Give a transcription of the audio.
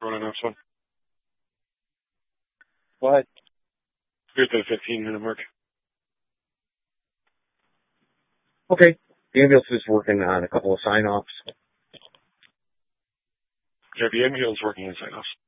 running off one. What? We're at the 15-minute mark. Okay. The ambulance is working on a couple of sign-offs. Yeah, the ambulance working on sign-offs.